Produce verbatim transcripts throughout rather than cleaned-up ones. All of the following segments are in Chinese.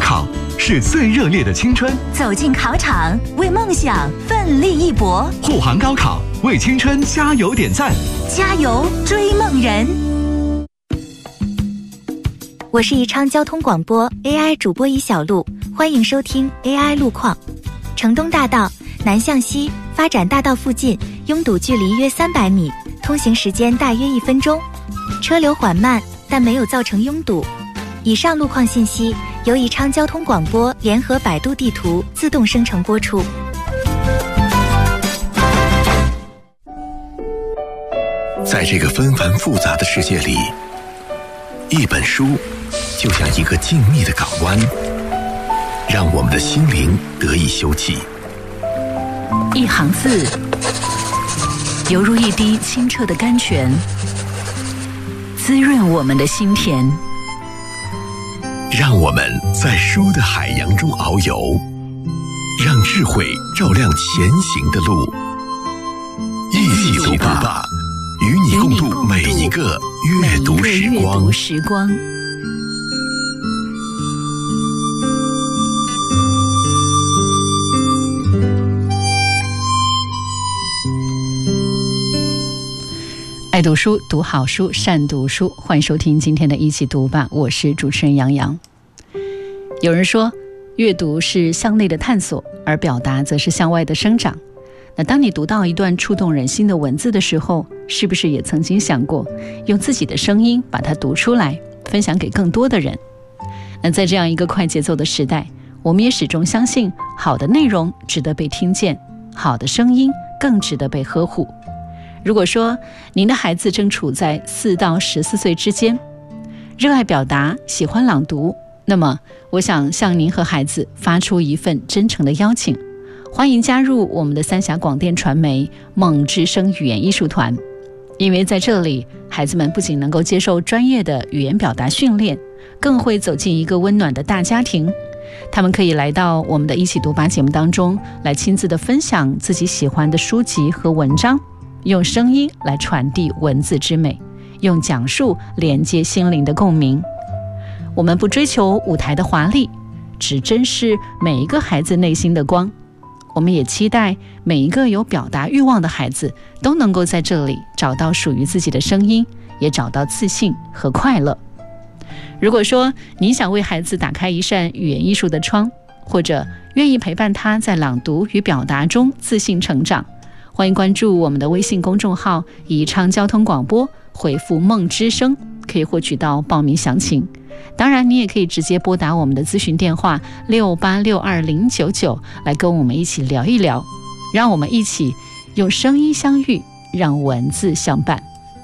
考是最热烈的青春， 走进考场，为梦想奋力一搏。 护航高考，为青春加油点赞， 加油追梦人！我是宜昌交通广播 A I 主播一小璐，欢迎收听 A I 路况。城东大道南向西发展大道附近拥堵距离约三百米，通行时间大约一分钟，车流缓慢，但没有造成拥堵。以上路况信息由宜昌交通广播联合百度地图自动生成播出。 在这个纷繁复杂的世界里，一本书就像一个静谧的港湾，让我们的心灵得以休憩。 一行字犹如一滴清澈的甘泉，滋润我们的心田。 让我们在书的海洋中遨游，让智慧照亮前行的路。一起读吧，与你共度每一个阅读时光。 时光爱读书，读好书，善读书。欢迎收听今天的一起读吧，我是主持人杨洋。有人说，阅读是向内的探索，而表达则是向外的生长。那当你读到一段触动人心的文字的时候，是不是也曾经想过用自己的声音把它读出来，分享给更多的人？那在这样一个快节奏的时代，我们也始终相信，好的内容值得被听见，好的声音更值得被呵护。如果说您的孩子正处在四到十四岁之间，热爱表达，喜欢朗读，那么我想向您和孩子发出一份真诚的邀请，欢迎加入我们的三峡广电传媒梦之声语言艺术团。因为在这里，孩子们不仅能够接受专业的语言表达训练，更会走进一个温暖的大家庭。他们可以来到我们的一起读吧节目当中，来亲自的分享自己喜欢的书籍和文章，用声音来传递文字之美，用讲述连接心灵的共鸣。我们不追求舞台的华丽，只珍视每一个孩子内心的光。我们也期待每一个有表达欲望的孩子都能够在这里找到属于自己的声音，也找到自信和快乐。如果说你想为孩子打开一扇语言艺术的窗，或者愿意陪伴他在朗读与表达中自信成长，欢迎关注我们的微信公众号宜昌交通广播，回复梦之声可以获取到报名详情。当然你也可以直接拨打我们的咨询电话六八六二零九九来跟我们一起聊一聊，让我们一起用声音相遇，让文字相伴。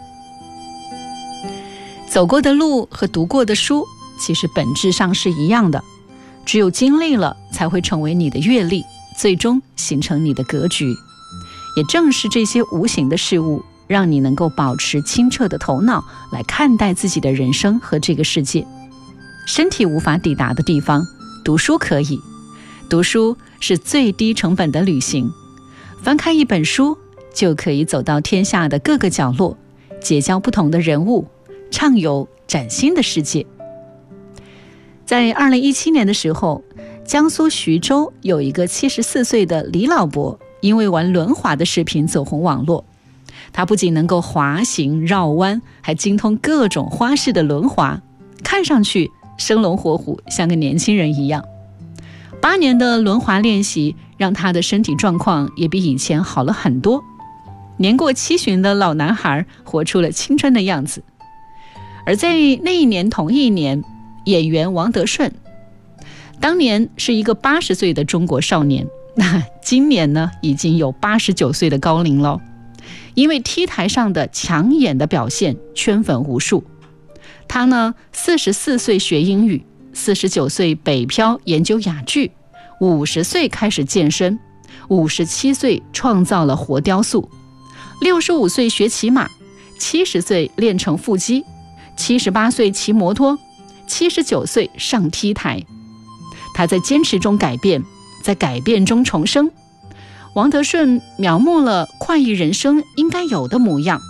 走过的路和读过的书其实本质上是一样的，只有经历了才会成为你的阅历，最终形成你的格局。也正是这些无形的事物，让你能够保持清澈的头脑来看待自己的人生和这个世界。身体无法抵达的地方，读书可以。读书是最低成本的旅行，翻开一本书就可以走到天下的各个角落，结交不同的人物，畅游崭新的世界。在二零一七年的时候，江苏徐州有一个七十四岁的李老伯，因为玩轮滑的视频走红网络。他不仅能够滑行绕弯，还精通各种花式的轮滑，看上去生龙活虎，像个年轻人一样。八年的轮滑练习让他的身体状况也比以前好了很多。年过七旬的老男孩活出了青春的样子。而在那一年同一年，演员王德顺当年是一个八十岁的中国少年，那今年呢已经有八十九岁的高龄了。因为 T 台上的抢眼的表现圈粉无数。他呢四十四岁学英语，四十九岁北漂研究哑剧，五十岁开始健身，五十七岁创造了活雕塑，六十五岁学骑马，七十岁练成腹肌，七十八岁骑摩托，七十九岁上 T 台。他在坚持中改变，在改变中重生。王德顺描摹了快意人生应该有的模样，